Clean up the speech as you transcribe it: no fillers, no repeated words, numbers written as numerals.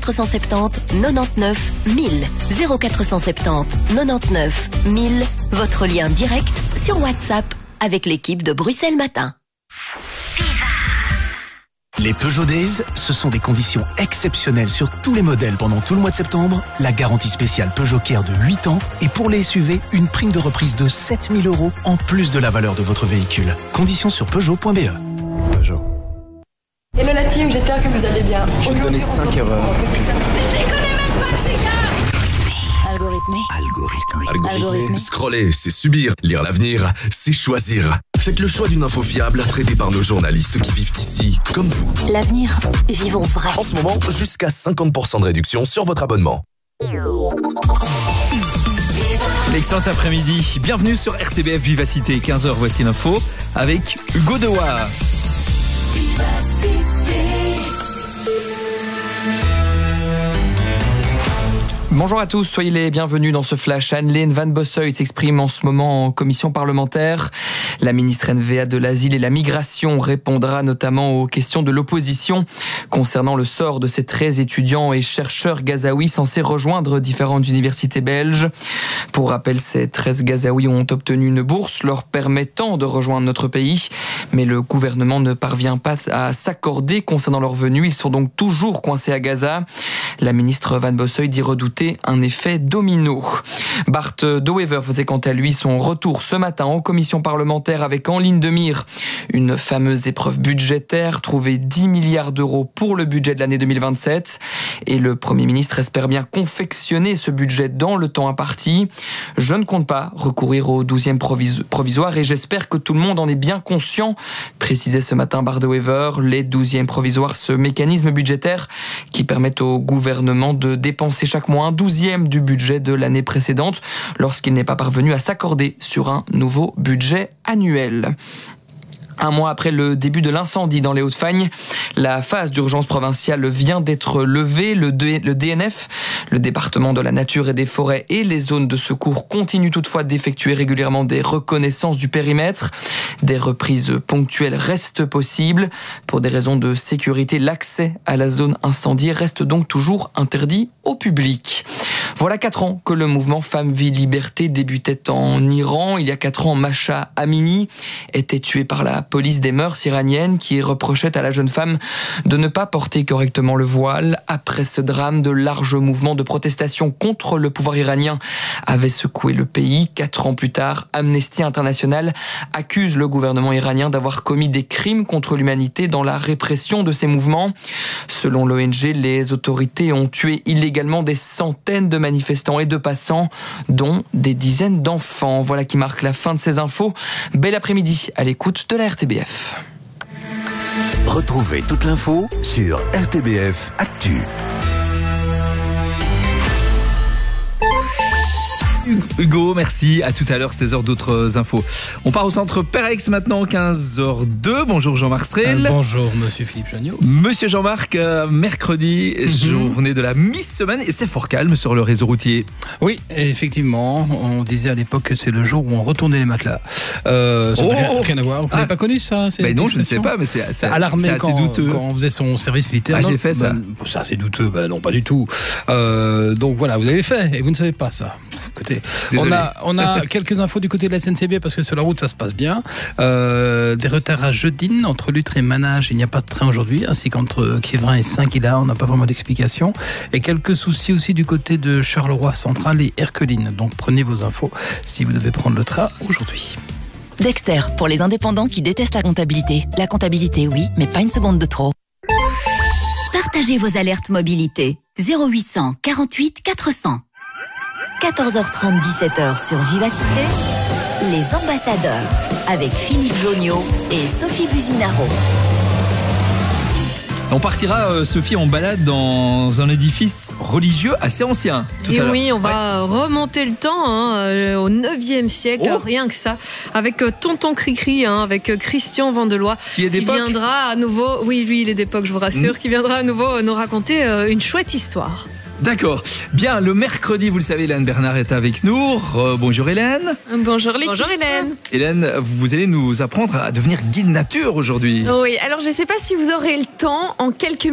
0470 99 1000. 0470 99 1000. Votre lien direct sur WhatsApp avec l'équipe de Bruxelles Matin. Les Peugeot Days, ce sont des conditions exceptionnelles sur tous les modèles pendant tout le mois de septembre. La garantie spéciale Peugeot Care de 8 ans et pour les SUV, une prime de reprise de 7 000 € en plus de la valeur de votre véhicule. Conditions sur Peugeot.be. Peugeot. Hello la team, j'espère que vous allez bien. Je vais te donner 5 erreurs. Algorithmé. Scroller, c'est subir. Lire l'avenir, c'est choisir. Faites le choix d'une info fiable, traitée par nos journalistes qui vivent ici, comme vous. L'avenir, vivons vrai. En ce moment, jusqu'à 50% de réduction sur votre abonnement. Excellent après-midi. Bienvenue sur RTBF Vivacité. 15h, voici l'info avec Hugo Dewa. Bonjour à tous, soyez les bienvenus dans ce flash. Anne-Lene Van Bosseuil s'exprime en ce moment en commission parlementaire. La ministre NVA de l'Asile et la Migration répondra notamment aux questions de l'opposition concernant le sort de ces 13 étudiants et chercheurs gazaouis censés rejoindre différentes universités belges. Pour rappel, ces 13 gazaouis ont obtenu une bourse leur permettant de rejoindre notre pays, mais le gouvernement ne parvient pas à s'accorder concernant leur venue. Ils sont donc toujours coincés à Gaza. La ministre Van Bosseuil dit redouter un effet domino. Bart De Wever faisait quant à lui son retour ce matin en commission parlementaire avec en ligne de mire une fameuse épreuve budgétaire, trouver 10 milliards d'euros pour le budget de l'année 2027. Et le Premier ministre espère bien confectionner ce budget dans le temps imparti. Je ne compte pas recourir au 12e provisoire et j'espère que tout le monde en est bien conscient, précisait ce matin Bart De Wever. Les 12e provisoires, ce mécanisme budgétaire qui permet au gouvernement de dépenser chaque mois un 12e du budget de l'année précédente lorsqu'il n'est pas parvenu à s'accorder sur un nouveau budget annuel. Un mois après le début de l'incendie dans les Hauts-de-Fagne, la phase d'urgence provinciale vient d'être levée. Le DNF, le département de la nature et des forêts et les zones de secours continuent toutefois d'effectuer régulièrement des reconnaissances du périmètre. Des reprises ponctuelles restent possibles. Pour des raisons de sécurité, l'accès à la zone incendiée reste donc toujours interdit au public. Voilà 4 ans que le mouvement Femmes, Vie, Liberté débutait en Iran. Il y a 4 ans, Masha Amini était tuée par la police des mœurs iraniennes qui reprochait à la jeune femme de ne pas porter correctement le voile. Après ce drame, de larges mouvements de protestation contre le pouvoir iranien avaient secoué le pays. 4 ans plus tard, Amnesty International accuse le gouvernement iranien d'avoir commis des crimes contre l'humanité dans la répression de ces mouvements. Selon l'ONG, les autorités ont tué illégalement des centaines de manifestants et de passants, dont des dizaines d'enfants. Voilà qui marque la fin de ces infos. Bel après-midi à l'écoute de la RTBF. Retrouvez toute l'info sur RTBF Actu. Hugo, merci. À tout à l'heure, 16h, d'autres infos. On part au centre Perex maintenant, 15h02. Bonjour Jean-Marc Strel. Bonjour Monsieur Philippe Janiot. Monsieur Jean-Marc, mercredi, journée de la mi-semaine et c'est fort calme sur le réseau routier. Oui, effectivement. On disait à l'époque que c'est le jour où on retournait les matelas. Ça n'a rien à voir. Vous n'avez pas connu ça? Non, je ne sais pas, mais c'est alarmé assez douteux. Quand on faisait son service militaire. Ah, j'ai fait ça. Ça, c'est douteux. Non, pas du tout. Donc voilà, vous avez fait et vous ne savez pas ça. Écoutez, on a quelques infos du côté de la SNCB parce que sur la route ça se passe bien. Des retards à Jeudine entre Lutre et Manage, il n'y a pas de train aujourd'hui, ainsi qu'entre Quiévrain et Saint-Guilard, on n'a pas vraiment d'explication. Et quelques soucis aussi du côté de Charleroi Central et Erqueline. Donc prenez vos infos si vous devez prendre le train aujourd'hui. Dexter, pour les indépendants qui détestent la comptabilité. La comptabilité, oui, mais pas une seconde de trop. Partagez vos alertes mobilité. 0800 48 400. 14h30, 17h sur Vivacité, les ambassadeurs, avec Philippe Joniot et Sophie Buzinaro. On partira, Sophie, en balade dans un édifice religieux assez ancien. Et oui, on va remonter le temps au 9e siècle, rien que ça, avec Tonton Cricri, avec Christian Vandelois, qui viendra à nouveau, oui, lui il est d'époque, je vous rassure, qui viendra à nouveau nous raconter une chouette histoire. D'accord. Bien, le mercredi, vous le savez, Hélène Bernard est avec nous. Bonjour Hélène. Bonjour l'équipe. Bonjour Hélène. Hélène, vous allez nous apprendre à devenir guide nature aujourd'hui. Oui, alors je ne sais pas si vous aurez le temps en quelques